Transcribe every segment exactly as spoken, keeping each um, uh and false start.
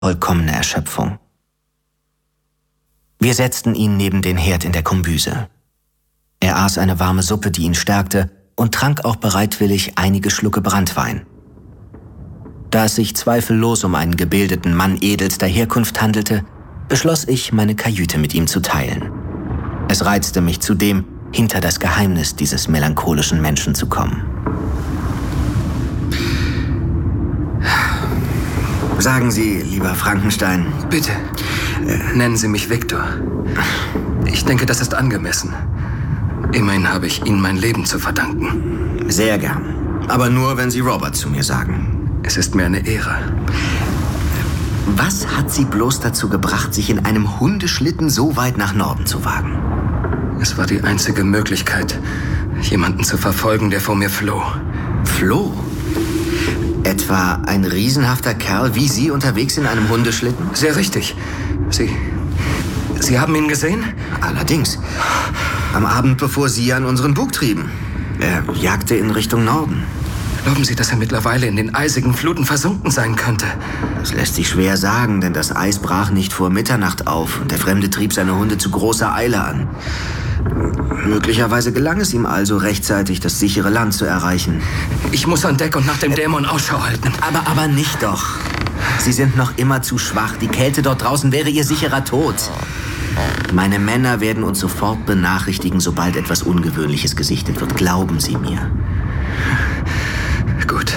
vollkommene Erschöpfung. Wir setzten ihn neben den Herd in der Kombüse. Er aß eine warme Suppe, die ihn stärkte, und trank auch bereitwillig einige Schlucke Branntwein. Da es sich zweifellos um einen gebildeten Mann edelster Herkunft handelte, beschloss ich, meine Kajüte mit ihm zu teilen. Es reizte mich zudem, hinter das Geheimnis dieses melancholischen Menschen zu kommen. Sagen Sie, lieber Frankenstein... Bitte, äh, nennen Sie mich Viktor. Ich denke, das ist angemessen. Immerhin habe ich Ihnen mein Leben zu verdanken. Sehr gern. Aber nur, wenn Sie Robert zu mir sagen. Es ist mir eine Ehre. Was hat Sie bloß dazu gebracht, sich in einem Hundeschlitten so weit nach Norden zu wagen? Es war die einzige Möglichkeit, jemanden zu verfolgen, der vor mir floh. Floh? Etwa ein riesenhafter Kerl wie Sie unterwegs in einem Hundeschlitten? Sehr richtig. Sie... Sie haben ihn gesehen? Allerdings. Am Abend, bevor Sie an unseren Bug trieben. Er jagte in Richtung Norden. Glauben Sie, dass er mittlerweile in den eisigen Fluten versunken sein könnte? Das lässt sich schwer sagen, denn das Eis brach nicht vor Mitternacht auf und der Fremde trieb seine Hunde zu großer Eile an. Möglicherweise gelang es ihm also, rechtzeitig das sichere Land zu erreichen. Ich muss an Deck und nach dem Dämon Ausschau halten. Aber, aber nicht doch. Sie sind noch immer zu schwach. Die Kälte dort draußen wäre Ihr sicherer Tod. Meine Männer werden uns sofort benachrichtigen, sobald etwas Ungewöhnliches gesichtet wird. Glauben Sie mir. Gut.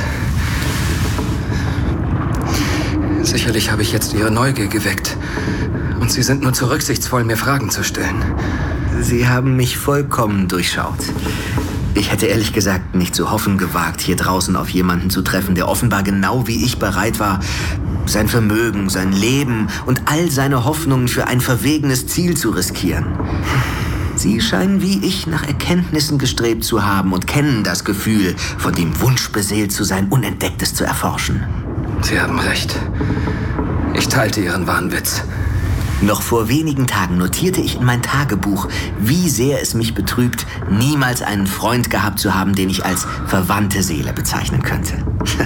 Sicherlich habe ich jetzt Ihre Neugier geweckt. Und Sie sind nur zu rücksichtsvoll, mir Fragen zu stellen. Sie haben mich vollkommen durchschaut. Ich hätte ehrlich gesagt nicht zu hoffen gewagt, hier draußen auf jemanden zu treffen, der offenbar genau wie ich bereit war, sein Vermögen, sein Leben und all seine Hoffnungen für ein verwegenes Ziel zu riskieren. Sie scheinen wie ich nach Erkenntnissen gestrebt zu haben und kennen das Gefühl, von dem Wunsch beseelt zu sein, Unentdecktes zu erforschen. Sie haben recht. Ich teilte Ihren Wahnwitz. Noch vor wenigen Tagen notierte ich in mein Tagebuch, wie sehr es mich betrübt, niemals einen Freund gehabt zu haben, den ich als verwandte Seele bezeichnen könnte.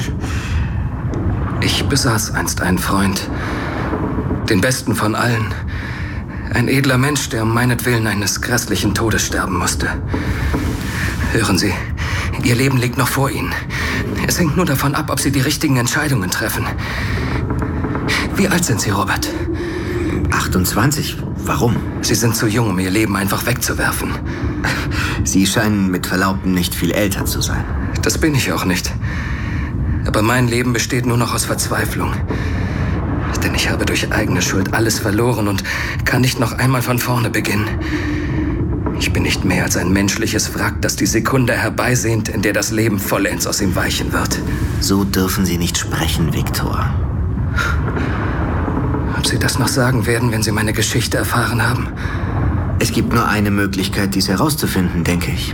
Ich besaß einst einen Freund, den besten von allen. Ein edler Mensch, der um meinetwillen eines grässlichen Todes sterben musste. Hören Sie, Ihr Leben liegt noch vor Ihnen. Es hängt nur davon ab, ob Sie die richtigen Entscheidungen treffen. Wie alt sind Sie, Robert? achtundzwanzig. Warum? Sie sind zu jung, um Ihr Leben einfach wegzuwerfen. Sie scheinen mit Verlaubten nicht viel älter zu sein. Das bin ich auch nicht. Aber mein Leben besteht nur noch aus Verzweiflung. Denn ich habe durch eigene Schuld alles verloren und kann nicht noch einmal von vorne beginnen. Ich bin nicht mehr als ein menschliches Wrack, das die Sekunde herbeisehnt, in der das Leben vollends aus ihm weichen wird. So dürfen Sie nicht sprechen, Viktor. Ob Sie das noch sagen werden, wenn Sie meine Geschichte erfahren haben? Es gibt nur eine Möglichkeit, dies herauszufinden, denke ich.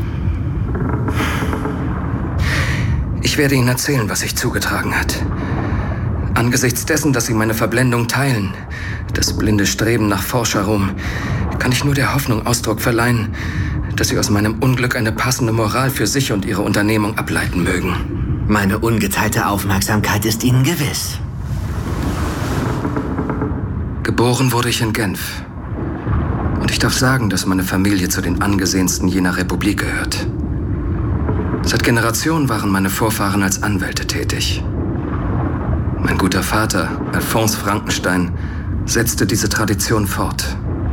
Ich werde Ihnen erzählen, was sich zugetragen hat. Angesichts dessen, dass Sie meine Verblendung teilen, das blinde Streben nach Forscherruhm, kann ich nur der Hoffnung Ausdruck verleihen, dass Sie aus meinem Unglück eine passende Moral für sich und Ihre Unternehmung ableiten mögen. Meine ungeteilte Aufmerksamkeit ist Ihnen gewiss. Geboren wurde ich in Genf. Und ich darf sagen, dass meine Familie zu den angesehensten jener Republik gehört. Seit Generationen waren meine Vorfahren als Anwälte tätig. Mein guter Vater, Alphonse Frankenstein, setzte diese Tradition fort.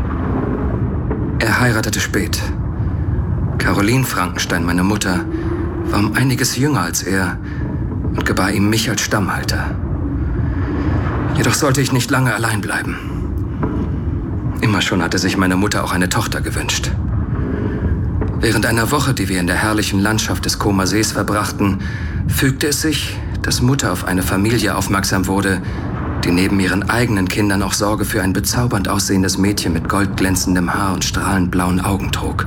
Er heiratete spät. Caroline Frankenstein, meine Mutter, war um einiges jünger als er und gebar ihm mich als Stammhalter. Jedoch sollte ich nicht lange allein bleiben. Immer schon hatte sich meine Mutter auch eine Tochter gewünscht. Während einer Woche, die wir in der herrlichen Landschaft des Comer Sees verbrachten, fügte es sich, dass Mutter auf eine Familie aufmerksam wurde, die neben ihren eigenen Kindern auch Sorge für ein bezaubernd aussehendes Mädchen mit goldglänzendem Haar und strahlend blauen Augen trug.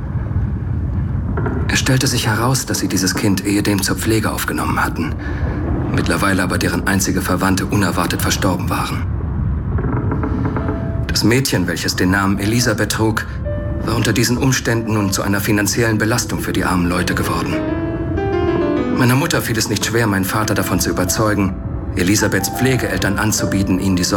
Es stellte sich heraus, dass sie dieses Kind ehedem zur Pflege aufgenommen hatten, mittlerweile aber deren einzige Verwandte unerwartet verstorben waren. Das Mädchen, welches den Namen Elisabeth trug, war unter diesen Umständen nun zu einer finanziellen Belastung für die armen Leute geworden. Meiner Mutter fiel es nicht schwer, meinen Vater davon zu überzeugen, Elisabeths Pflegeeltern anzubieten, ihnen die